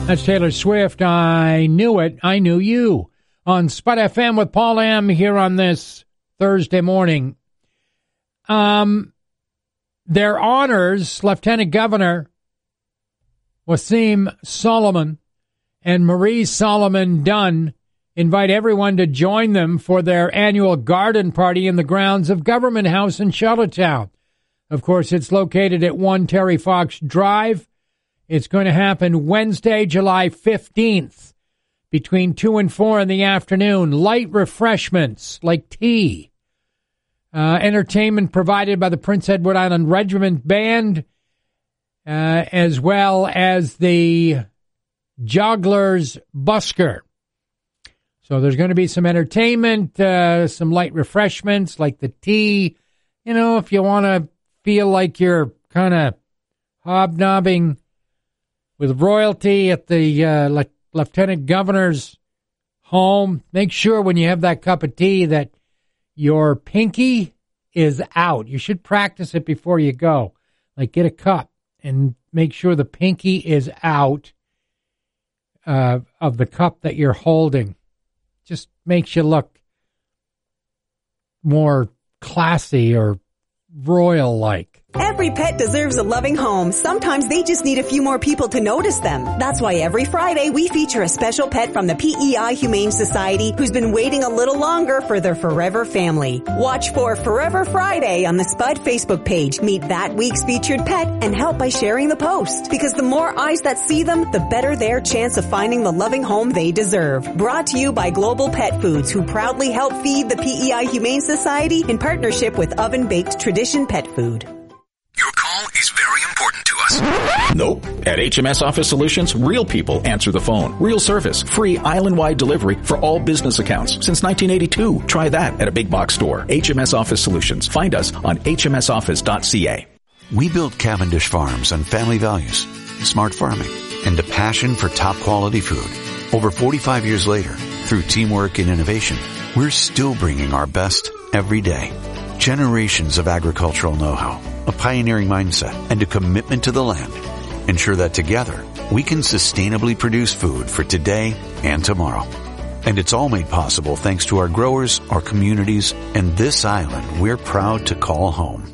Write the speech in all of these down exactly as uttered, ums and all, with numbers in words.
That's Taylor Swift. I knew it. I knew you. On Spud F M with Paul M. here on this Thursday morning. Um, their honors, Lieutenant Governor Wasim Solomon and Marie Solomon Dunn invite everyone to join them for their annual garden party in the grounds of Government House in Charlottetown. Of course, it's located at one Terry Fox Drive. It's going to happen Wednesday, July fifteenth, between two and four in the afternoon. Light refreshments like tea. Uh, entertainment provided by the Prince Edward Island Regiment Band, uh, as well as the Jogglers Busker. So there's going to be some entertainment, uh, some light refreshments like the tea. You know, if you want to feel like you're kind of hobnobbing with royalty at the uh, Le- Lieutenant Governor's home, make sure when you have that cup of tea that your pinky is out. You should practice it before you go. Like, get a cup and make sure the pinky is out uh, of the cup that you're holding. Just makes you look more classy or royal-like. Every pet deserves a loving home. Sometimes they just need a few more people to notice them. That's why every Friday we feature a special pet from the P E I Humane Society who's been waiting a little longer for their forever family. Watch for Forever Friday on the Spud Facebook page. Meet that week's featured pet and help by sharing the post. Because the more eyes that see them, the better their chance of finding the loving home they deserve. Brought to you by Global Pet Foods, who proudly help feed the P E I Humane Society in partnership with Oven Baked Tradition Pet Food. Your call is very important to us. Nope. At H M S Office Solutions, real people answer the phone. Real service. Free island-wide delivery for all business accounts. Since nineteen eighty-two. Try that at a big box store. H M S Office Solutions. Find us on H M S office dot c a. We built Cavendish Farms on family values, smart farming, and a passion for top quality food. Over forty-five years later, through teamwork and innovation, we're still bringing our best every day. Generations of agricultural know-how, a pioneering mindset, and a commitment to the land ensure that together we can sustainably produce food for today and tomorrow. And it's all made possible thanks to our growers, our communities, and this island we're proud to call home.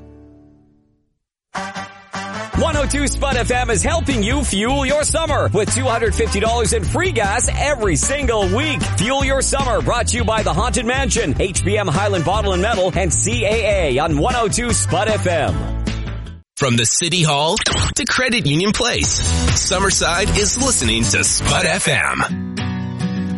one oh two Spud F M is helping you fuel your summer with two hundred fifty dollars in free gas every single week. Fuel your summer, brought to you by the Haunted Mansion, H B M Highland Bottle and Metal, and C A A on one oh two Spud F M. From the City Hall to Credit Union Place, Summerside is listening to Spud F M.